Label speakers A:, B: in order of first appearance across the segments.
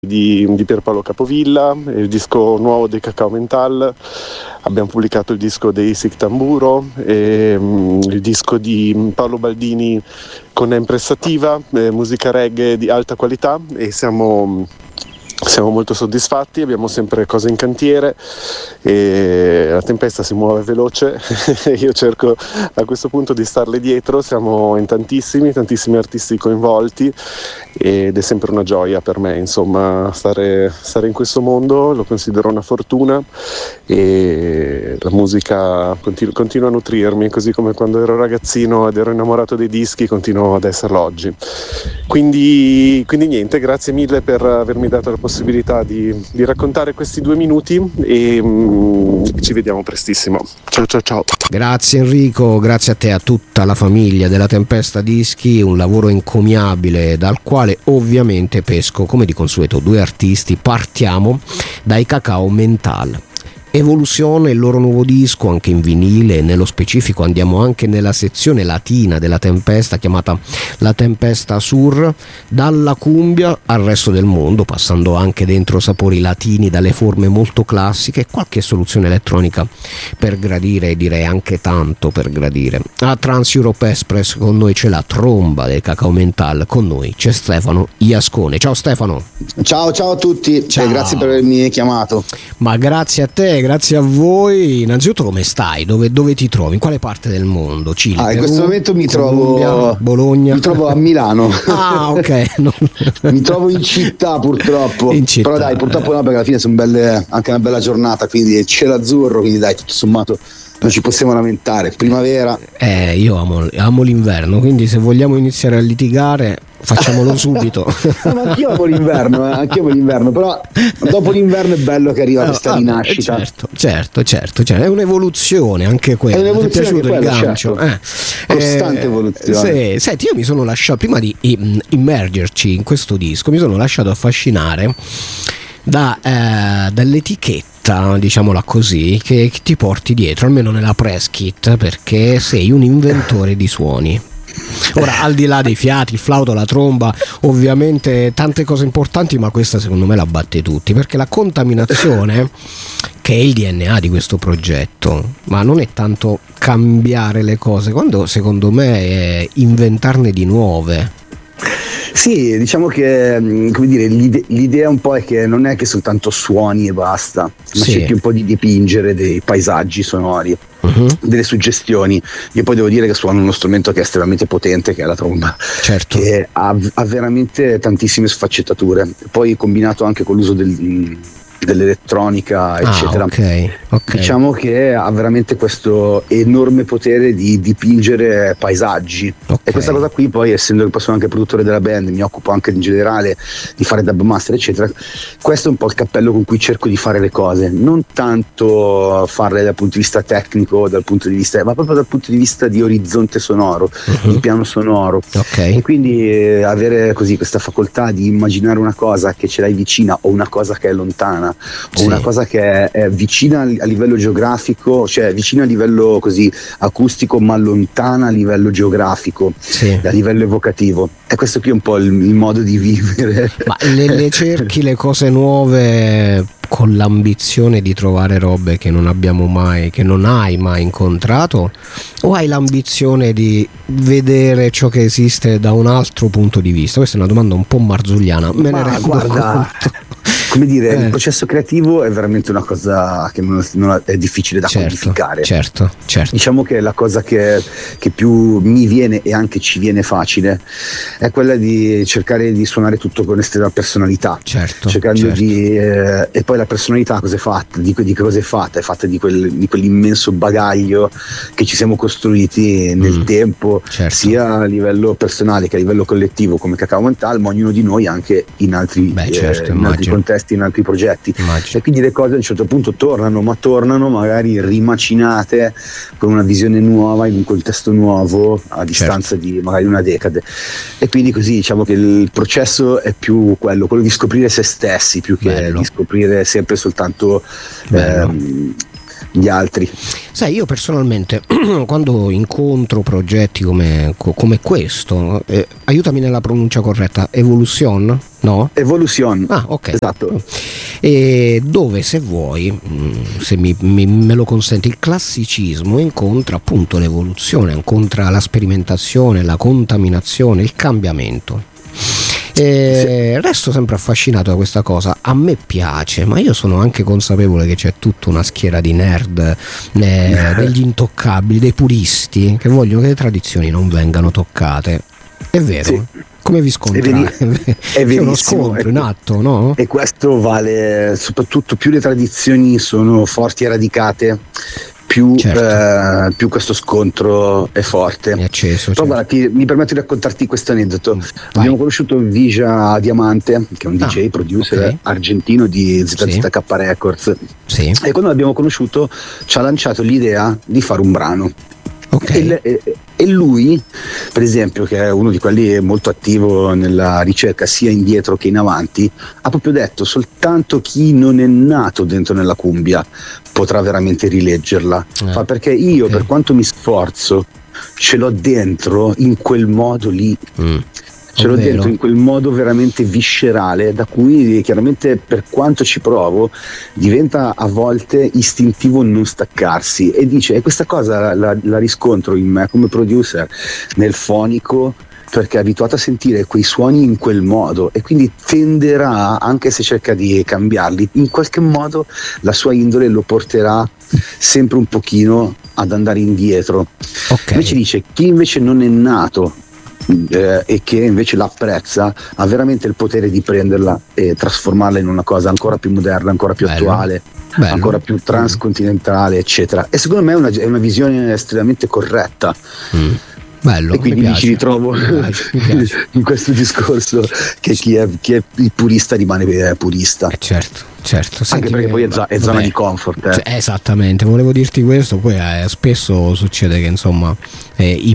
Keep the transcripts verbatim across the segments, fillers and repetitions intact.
A: Di, di Pierpaolo Capovilla, il disco nuovo dei Cacao Mental, abbiamo pubblicato il disco dei Sic Tamburo, e, um, il disco di Paolo Baldini con Empressativa, eh, musica reggae di alta qualità, e siamo Siamo molto soddisfatti, abbiamo sempre cose in cantiere e la tempesta si muove veloce. Io cerco a questo punto di starle dietro, siamo in tantissimi, tantissimi artisti coinvolti ed è sempre una gioia per me, insomma, stare, stare in questo mondo lo considero una fortuna e la musica continu- continua a nutrirmi, così come quando ero ragazzino ed ero innamorato dei dischi, continuo ad esserlo oggi. Quindi, quindi niente, grazie mille per avermi dato la possibilità di, di raccontare questi due minuti e mm, ci vediamo prestissimo. Ciao ciao ciao.
B: Grazie Enrico, grazie a te e a tutta la famiglia della Tempesta Dischi, un lavoro encomiabile dal quale ovviamente pesco come di consueto due artisti. Partiamo dai Cacao Mental. Evoluzione, il loro nuovo disco anche in vinile, nello specifico andiamo anche nella sezione latina della Tempesta chiamata La Tempesta Sur, dalla cumbia al resto del mondo, passando anche dentro sapori latini dalle forme molto classiche, qualche soluzione elettronica per gradire, e direi anche tanto per gradire. A Trans Europe Express con noi c'è la tromba del Cacao Mental, con noi c'è Stefano Iascone. Ciao Stefano.
C: Ciao ciao a tutti. Ciao. E grazie per avermi chiamato.
B: Ma grazie a te, grazie a voi. Innanzitutto come stai? Dove, dove ti trovi? In quale parte del mondo? Cile,
C: ah, in
B: Perù,
C: questo momento mi
B: Colombia,
C: trovo
B: Bologna.
C: Mi trovo a Milano.
B: Ah, ok. No.
C: Mi trovo in città purtroppo.
B: In città,
C: Però dai, purtroppo
B: eh.
C: no, perché alla fine sono belle, anche una bella giornata, quindi cielo azzurro, quindi dai, tutto sommato non ci possiamo lamentare. Primavera.
B: Eh, io amo, amo l'inverno, quindi se vogliamo iniziare a litigare facciamolo subito.
C: No, ma anch'io amo l'inverno, eh, anch'io amo l'inverno, però dopo l'inverno è bello che arriva questa
B: ah,
C: rinascita.
B: Certo, certo, certo, certo, è un'evoluzione anche quella.
C: È un'evoluzione,
B: ti è piaciuto
C: anche
B: il
C: quella,
B: gancio?
C: certo.
B: Eh.
C: Costante
B: eh,
C: evoluzione.
B: Se, senti, io mi sono lasciato, prima di immergerci in questo disco, mi sono lasciato affascinare da, eh, dall'etichetta, diciamola così, che, che ti porti dietro, almeno nella press kit, perché sei un inventore di suoni. Ora, al di là dei fiati, il flauto, la tromba, ovviamente tante cose importanti, ma questa secondo me la batte tutti, perché la contaminazione, che è il D N A di questo progetto, ma non è tanto cambiare le cose, quando secondo me è inventarne di nuove.
C: Sì, diciamo che, come dire, l'ide- l'idea un po' è che non è che soltanto suoni e basta, ma
B: sì.
C: cerchi un po' di dipingere dei paesaggi sonori, uh-huh. delle suggestioni. Io poi devo dire che suono uno strumento che è estremamente potente, che è la tromba,
B: certo.
C: che ha, ha veramente tantissime sfaccettature, poi combinato anche con l'uso del dell'elettronica eccetera.
B: Ah, okay, okay.
C: Diciamo che ha veramente questo enorme potere di dipingere paesaggi, okay. E questa cosa qui poi, essendo che poi sono anche produttore della band, mi occupo anche in generale di fare dub master eccetera, questo è un po' il cappello con cui cerco di fare le cose, non tanto farle dal punto di vista tecnico, dal punto di vista, ma proprio dal punto di vista di orizzonte sonoro, uh-huh. di piano sonoro,
B: okay.
C: E quindi eh, avere così questa facoltà di immaginare una cosa che ce l'hai vicina o una cosa che è lontana o sì. una cosa che è, è vicina a livello geografico, cioè vicina a livello così acustico ma lontana a livello geografico,
B: sì.
C: a livello evocativo. E questo qui è un po' il, il modo di vivere.
B: Ma le, le cerchi le cose nuove con l'ambizione di trovare robe che non abbiamo mai, che non hai mai incontrato, o hai l'ambizione di vedere ciò che esiste da un altro punto di vista? Questa è una domanda un po' marzulliana, me
C: ma
B: ne rendo
C: guarda,
B: conto.
C: Come dire,
B: eh.
C: il processo creativo è veramente una cosa che non, non è difficile da
B: certo,
C: quantificare.
B: Certo, certo.
C: Diciamo che la cosa che, che più mi viene e anche ci viene facile è quella di cercare di suonare tutto con estrema personalità.
B: Certo.
C: Cercando
B: certo.
C: di eh, e poi la personalità cosa è fatta? Di, di cosa è fatta? È fatta di, quel, di quell'immenso bagaglio che ci siamo costruiti nel mm, tempo,
B: certo.
C: sia a livello personale che a livello collettivo come Cacao Mental, ma ognuno di noi anche in altri,
B: Beh, certo,
C: eh, in altri contesti, in altri progetti.
B: Immagino.
C: E quindi le cose a un certo punto tornano, ma tornano magari rimacinate con una visione nuova in un contesto nuovo a distanza certo. di magari una decade. E quindi così diciamo che il processo è più quello, quello di scoprire se stessi più che
B: Bello.
C: di scoprire sempre soltanto ehm, gli altri.
B: Sai, io personalmente quando incontro progetti come, come questo, eh, aiutami nella pronuncia corretta, Evolution? No?
C: Evolution.
B: Ah, ok.
C: Esatto.
B: E dove, se vuoi, se mi, mi, me lo consenti, il classicismo incontra appunto l'evoluzione, incontra la sperimentazione, la contaminazione, il cambiamento. E resto sempre affascinato da questa cosa. A me piace, ma io sono anche consapevole che c'è tutta una schiera di nerd, eh, degli intoccabili, dei puristi che vogliono che le tradizioni non vengano toccate. È vero? Sì. Come vi scontrate? È, C'è uno scontro in atto, no?
C: E questo vale soprattutto più le tradizioni sono forti e radicate, più, certo. eh, più questo scontro è forte.
B: È acceso.
C: Però certo. guarda, ti, mi permetto di raccontarti questo aneddoto. Vai. Abbiamo conosciuto Vija Diamante, che è un D J, ah, producer okay. argentino di Z Z K sì. Records.
B: Sì.
C: E quando l'abbiamo conosciuto ci ha lanciato l'idea di fare un brano.
B: Okay.
C: E, e, e lui, per esempio, che è uno di quelli molto attivo nella ricerca sia indietro che in avanti, ha proprio detto: soltanto chi non è nato dentro nella cumbia potrà veramente rileggerla. Eh. Fa, perché io, okay. per quanto mi sforzo, ce l'ho dentro in quel modo lì. Mm. Ce l'ho dentro in quel modo veramente viscerale, da cui chiaramente, per quanto ci provo, diventa a volte istintivo non staccarsi. E dice, e questa cosa la, la riscontro in me come producer nel fonico, perché è abituato a sentire quei suoni in quel modo, e quindi tenderà, anche se cerca di cambiarli, in qualche modo la sua indole lo porterà sempre un pochino ad andare indietro.
B: Okay.
C: Invece dice, chi invece non è nato Eh, e che invece l'apprezza, ha veramente il potere di prenderla e trasformarla in una cosa ancora più moderna, ancora più Bello. attuale, Bello. ancora più transcontinentale, eccetera. E secondo me è una, è una visione estremamente corretta.
B: Mm. Bello,
C: e quindi mi, mi ci ritrovo mi piace, mi piace. in questo discorso che chi è, chi è il purista rimane purista.
B: Eh certo, certo. Senti,
C: anche perché poi è, zo- è zona di comfort. Eh.
B: Cioè, esattamente, volevo dirti questo. Poi eh, spesso succede che insomma eh, i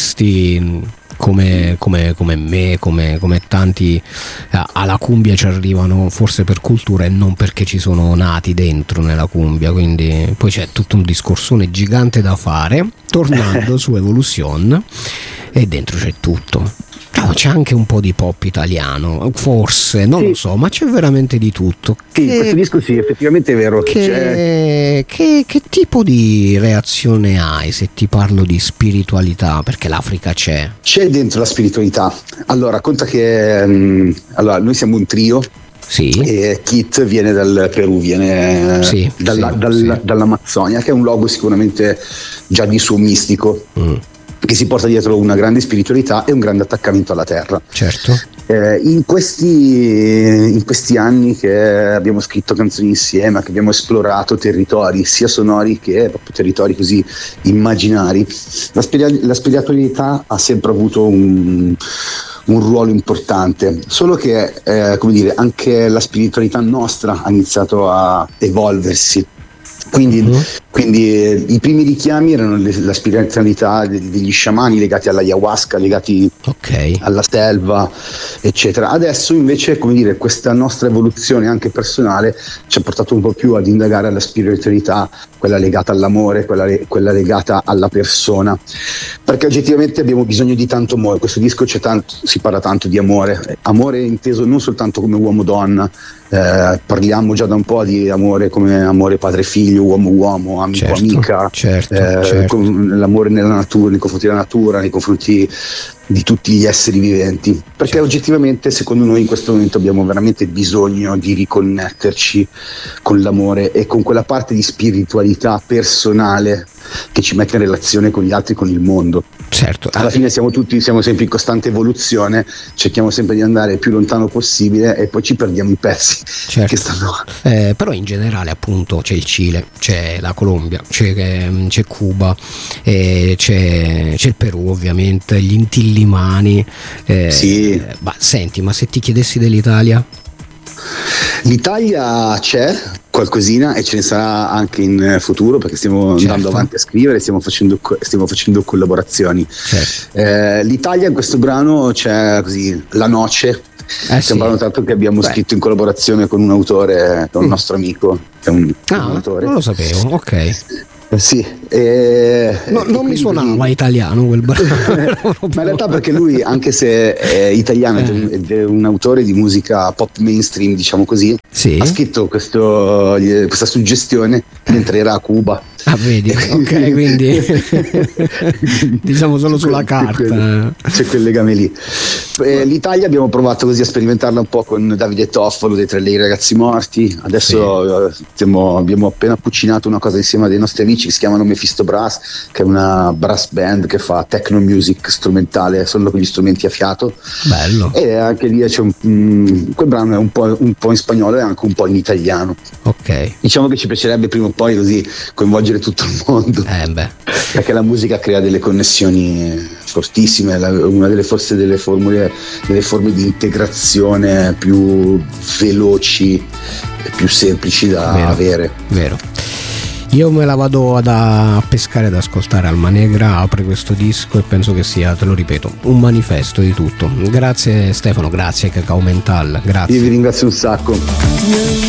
B: puristi come, come, come me, come, come tanti eh, alla cumbia ci arrivano forse per cultura e non perché ci sono nati dentro nella cumbia, quindi poi c'è tutto un discorsone gigante da fare. Tornando su Evolution, e dentro c'è tutto. No, c'è anche un po' di pop italiano, forse, non sì. lo so, ma c'è veramente di tutto.
C: Sì, che, questo disco sì, effettivamente è vero.
B: Che,
C: c'è.
B: Che, che tipo di reazione hai se ti parlo di spiritualità? Perché l'Africa c'è.
C: C'è dentro la spiritualità. Allora, conta che um, allora, noi siamo un trio.
B: Sì.
C: E Kit viene dal Perù, viene
B: sì,
C: dalla,
B: sì,
C: dal,
B: sì.
C: dall'Amazzonia, che è un luogo sicuramente già di suo mistico.
B: Mm.
C: Che si porta dietro una grande spiritualità e un grande attaccamento alla terra.
B: Certo.
C: Eh, in, questi, in questi anni che abbiamo scritto canzoni insieme, che abbiamo esplorato territori sia sonori che proprio territori così immaginari, la, spiri- la spiritualità ha sempre avuto un, un ruolo importante, solo che eh, come dire, anche la spiritualità nostra ha iniziato a evolversi. Quindi, mm. quindi eh, i primi richiami erano le, la spiritualità degli, degli sciamani legati all'ayahuasca, legati
B: okay.
C: alla selva, eccetera. Adesso invece, come dire, questa nostra evoluzione anche personale ci ha portato un po' più ad indagare alla spiritualità, quella legata all'amore, quella, quella legata alla persona, perché oggettivamente abbiamo bisogno di tanto amore. Questo disco c'è tanto, si parla tanto di amore, amore inteso non soltanto come uomo-donna. Eh, parliamo già da un po' di amore come amore padre-figlio, uomo-uomo, amico-amica,
B: certo,
C: eh,
B: certo.
C: con l'amore nella natura, nei confronti della natura, nei confronti di tutti gli esseri viventi, perché certo. oggettivamente secondo noi in questo momento abbiamo veramente bisogno di riconnetterci con l'amore e con quella parte di spiritualità personale che ci mette in relazione con gli altri, con il mondo.
B: Certo.
C: Alla fine siamo tutti, siamo sempre in costante evoluzione, cerchiamo sempre di andare il più lontano possibile e poi ci perdiamo i pezzi
B: certo.
C: che stanno.
B: Eh, però in generale appunto c'è il Cile, c'è la Colombia, c'è, c'è Cuba, eh, c'è, c'è il Perù ovviamente, gli Intillimani. Eh,
C: sì.
B: Ma senti, ma se ti chiedessi dell'Italia?
C: L'Italia c'è qualcosina e ce ne sarà anche in futuro, perché stiamo certo. andando avanti a scrivere, stiamo facendo, stiamo facendo collaborazioni.
B: Certo.
C: Eh, L'Italia in questo brano c'è così La Noce, Eh Sembrano sì. Tanto che abbiamo Beh. scritto in collaborazione con un autore, con un mm. nostro amico, che è un,
B: ah,
C: un autore.
B: Non lo sapevo, ok.
C: Eh, sì, eh,
B: no, non mi suonava italiano quel brano.
C: Ma in realtà perché lui, anche se è italiano eh. ed è un autore di musica pop mainstream, diciamo così, sì. ha scritto questo, questa suggestione mentre era a Cuba.
B: Ah, vedi, ok, quindi diciamo solo sulla carta.
C: C'è quel, c'è quel legame lì. Eh, L'Italia abbiamo provato così a sperimentarla un po' con Davide Toffolo dei Tre Lei Ragazzi Morti. Adesso sì. stiamo, abbiamo appena cucinato una cosa insieme a dei nostri amici che si chiamano Mephisto Brass, che è una brass band che fa techno music strumentale solo con gli strumenti a fiato.
B: Bello.
C: E anche lì c'è un, um, quel brano è un po', un po' in spagnolo e anche un po' in italiano.
B: Ok.
C: Diciamo che ci piacerebbe prima o poi così coinvolgere tutto il mondo,
B: eh beh.
C: perché la musica crea delle connessioni fortissime, una delle forse delle formule, delle forme di integrazione più veloci e più semplici da
B: vero,
C: avere.
B: Vero. Io me la vado ad a pescare ad ascoltare Alma Negra, apre questo disco e penso che sia, te lo ripeto, un manifesto di tutto. Grazie Stefano, grazie Cacao Mental, grazie.
C: Io vi ringrazio un sacco.